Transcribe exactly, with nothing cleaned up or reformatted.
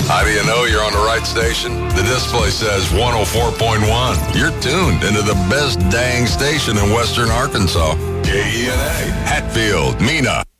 How do you know you're on the right station? The display says one oh four point one. You're tuned into the best dang station in western Arkansas. K E N A, Hatfield, Mena.